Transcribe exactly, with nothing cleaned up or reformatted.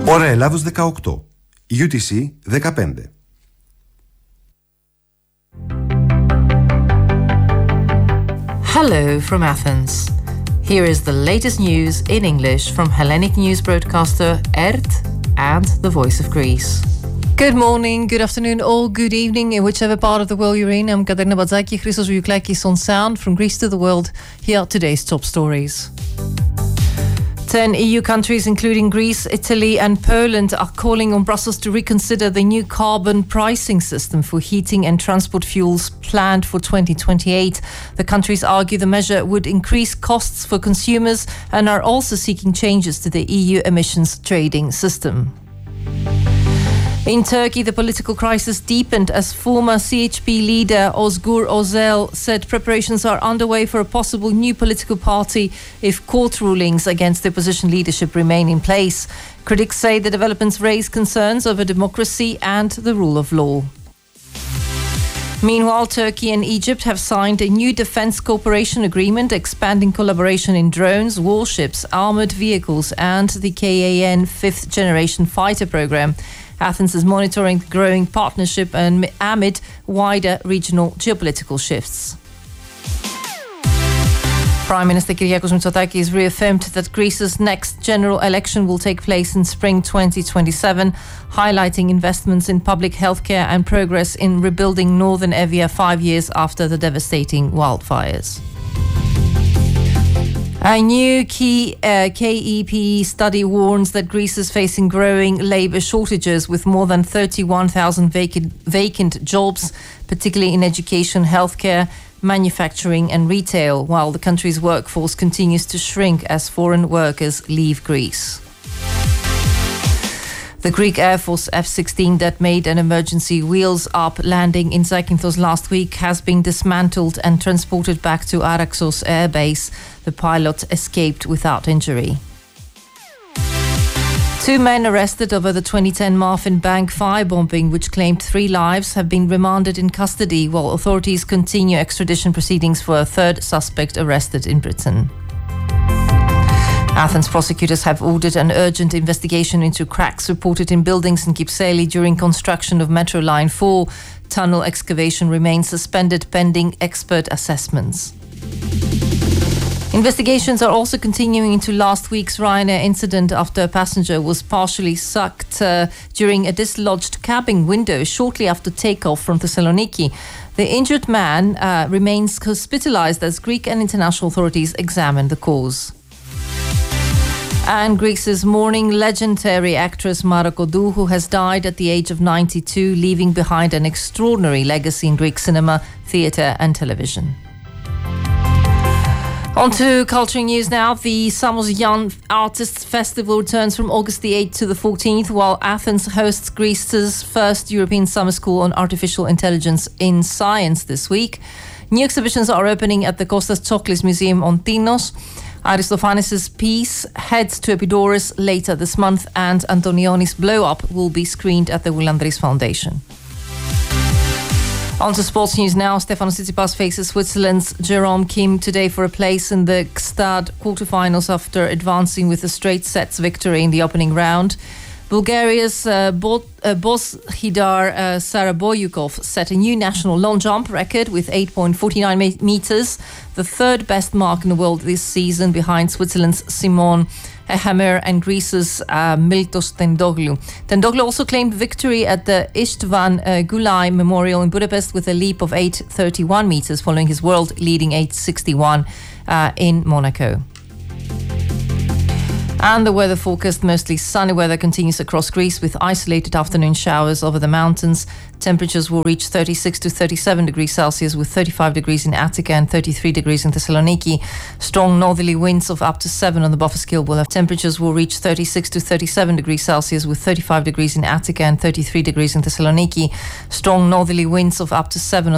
Ώρα Ελλάδος δεκαοκτώ, γιου τι σι δεκαπέντε. Hello from Athens. Here is the latest news in English from Hellenic news broadcaster E R T and the Voice of Greece. Good morning, good afternoon, or good evening in whichever part of the world you're in. I'm Katerina Batzaki, Christos Vouklakis on sound. From Greece to the world, here are today's top stories. Ten E U countries, including Greece, Italy and Poland, are calling on Brussels to reconsider the new carbon pricing system for heating and transport fuels planned for twenty twenty-eight. The countries argue the measure would increase costs for consumers and are also seeking changes to the E U emissions trading system. In Turkey, the political crisis deepened as former C H P leader Ozgur Özel said preparations are underway for a possible new political party if court rulings against the opposition leadership remain in place. Critics say the developments raise concerns over democracy and the rule of law. Meanwhile, Turkey and Egypt have signed a new defense cooperation agreement expanding collaboration in drones, warships, armored vehicles and the K A N fifth generation fighter program. Athens is monitoring the growing partnership amid wider regional geopolitical shifts. Prime Minister Kyriakos Mitsotakis reaffirmed that Greece's next general election will take place in spring twenty twenty-seven, highlighting investments in public healthcare and progress in rebuilding northern Evia five years after the devastating wildfires. A new key uh, K E P E study warns that Greece is facing growing labour shortages with more than thirty-one thousand vacant, vacant jobs, particularly in education, healthcare, manufacturing and retail, while the country's workforce continues to shrink as foreign workers leave Greece. The Greek Air Force F sixteen that made an emergency wheels-up landing in Zakynthos last week has been dismantled and transported back to Araxos Air Base. The pilot escaped without injury. Two men arrested over the twenty ten Marfin Bank firebombing, which claimed three lives, have been remanded in custody while authorities continue extradition proceedings for a third suspect arrested in Britain. Athens prosecutors have ordered an urgent investigation into cracks reported in buildings in Kypseli during construction of Metro Line four. Tunnel excavation remains suspended pending expert assessments. Investigations are also continuing into last week's Ryanair incident after a passenger was partially sucked uh, during a dislodged cabin window shortly after takeoff from Thessaloniki. The injured man uh, remains hospitalized as Greek and international authorities examine the cause. And Greece's mourning legendary actress Mara Kondou has died at the age of ninety-two, leaving behind an extraordinary legacy in Greek cinema, theatre and television. On to culture news now. The Samos Young Artists Festival returns from August the eighth to the fourteenth, while Athens hosts Greece's first European summer school on artificial intelligence in science this week. New exhibitions are opening at the Kostas Tsoklis Museum on Tinos. Aristophanes' piece heads to Epidaurus later this month, and Antonionis' Blow Up will be screened at the Willandris Foundation. On to sports news now. Stefanos Tsitsipas faces Switzerland's Jerome Kim today for a place in the Gstad quarterfinals after advancing with a straight sets victory in the opening round. Bulgaria's uh, Bo- uh, Boshidar uh, Saraboyukov set a new national long jump record with eight point four nine me- meters, the third best mark in the world this season behind Switzerland's Simon Hamer and Greece's uh, Miltos Tendoglu. Tendoglu also claimed victory at the Istvan uh, Gulay Memorial in Budapest with a leap of eight point three one meters following his world-leading eight point six one uh, in Monaco. And the weather forecast, mostly sunny weather continues across Greece with isolated afternoon showers over the mountains. Temperatures will reach thirty-six to thirty-seven degrees Celsius with thirty-five degrees in Attica and thirty-three degrees in Thessaloniki. Strong northerly winds of up to seven on the Boffa will have temperatures will reach thirty-six to thirty-seven degrees Celsius with thirty-five degrees in Attica and thirty-three degrees in Thessaloniki. Strong northerly winds of up to seven on